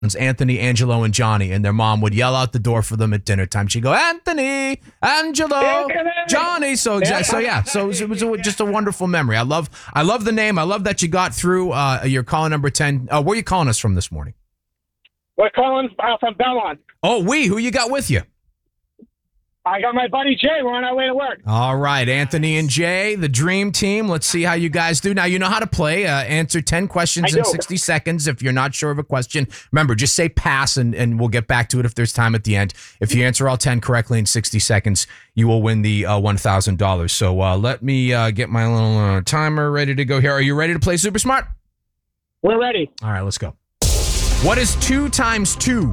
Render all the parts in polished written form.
Anthony, Angelo, and Johnny, and their mom would yell out the door for them at dinner time. She'd go, Anthony, Angelo, Johnny. So it was just a wonderful memory. I love the name. I love that you got through. You're calling number 10. Where are you calling us from this morning? We're calling from Belmont. Oh, who you got with you? I got my buddy Jay. We're on our way to work. All right, Anthony and Jay, the dream team. Let's see how you guys do. Now, you know how to play. Answer 10 questions in 60 seconds. If you're not sure of a question, remember, just say pass, and we'll get back to it if there's time at the end. If you answer all 10 correctly in 60 seconds, you will win the $1,000. So let me get my little timer ready to go here. Are you ready to play Super Smart? We're ready. All right, let's go. What is 2 times 2?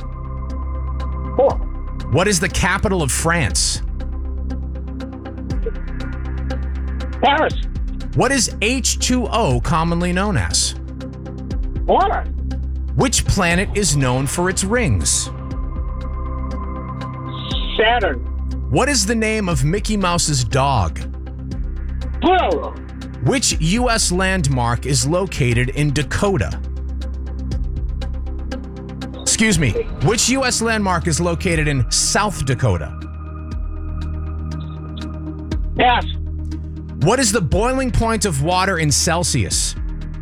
4. What is the capital of France? Paris. What is H2O commonly known as? Water. Which planet is known for its rings? Saturn. What is the name of Mickey Mouse's dog? Blue. Which U.S. landmark is located in Dakota? Excuse me. Which U.S. landmark is located in South Dakota? Pass. What is the boiling point of water in Celsius?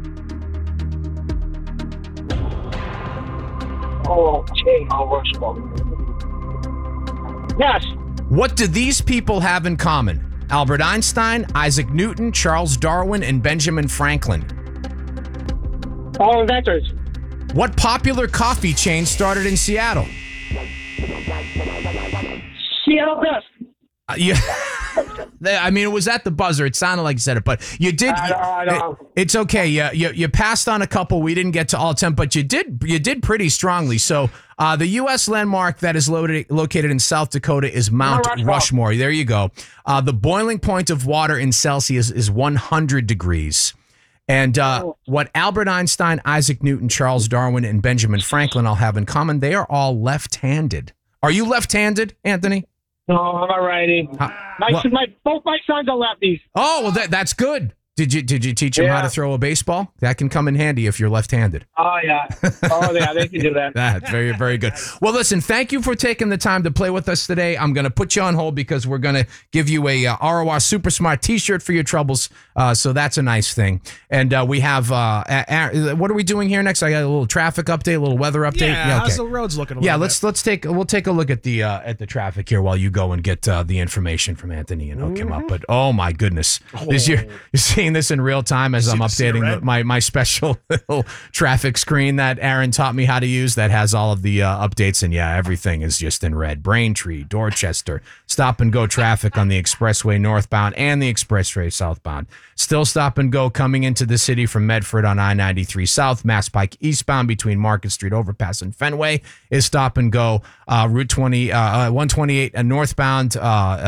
Yes. What do these people have in common? Albert Einstein, Isaac Newton, Charles Darwin, and Benjamin Franklin. All inventors. What popular coffee chain started in Seattle? Seattle Best. I mean, it was at the buzzer. It sounded like you said it, but you did. I know. It's okay. You passed on a couple. We didn't get to all 10, but you did pretty strongly. So the U.S. landmark that is located in South Dakota is Mount Rushmore. There you go. The boiling point of water in Celsius is 100 degrees. And what Albert Einstein, Isaac Newton, Charles Darwin, and Benjamin Franklin all have in common, they are all left-handed. Are you left-handed, Anthony? No, I'm a righty. Both my sons are lefties. Oh, well, that's good. Did you teach them how to throw a baseball? That can come in handy if you're left-handed. Oh, yeah. They can do that. That's very, very good. Well, listen, thank you for taking the time to play with us today. I'm going to put you on hold because we're going to give you a ROR Super Smart t-shirt for your troubles. So that's a nice thing. And we have, what are we doing here next? I got a little traffic update, a little weather update. Yeah, okay. How's the roads looking? We'll take a look at the traffic here while you go and get the information from Anthony and hook him up. But oh my goodness, you're seeing this in real time as I'm updating my special little traffic screen that Aaron taught me how to use that has all of the updates, and everything is just in red. Braintree, Dorchester, stop and go traffic on the expressway northbound and the expressway southbound. Still stop and go coming into the city from Medford on I-93 south. Mass Pike eastbound between Market Street overpass and Fenway is stop and go. Route 128 northbound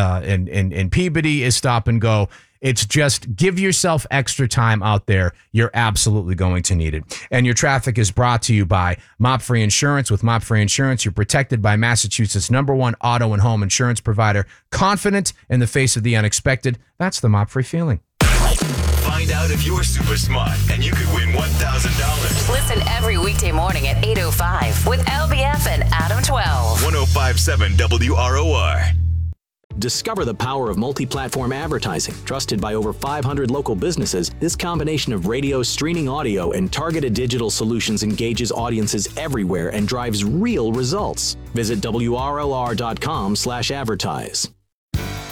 in Peabody is stop and go. It's just give yourself extra time out there. You're absolutely going to need it. And your traffic is brought to you by Mop Free Insurance. With Mop Free Insurance, you're protected by Massachusetts' #1 auto and home insurance provider. Confident in the face of the unexpected. That's the Mop Free feeling. Find out if you're super smart and you could win $1,000. Listen every weekday morning at 8:05 with LBF and Adam 12. 105.7 WROR. Discover the power of multi-platform advertising. Trusted by over 500 local businesses, this combination of radio, streaming audio, and targeted digital solutions engages audiences everywhere and drives real results. Visit WRLR.com/advertise.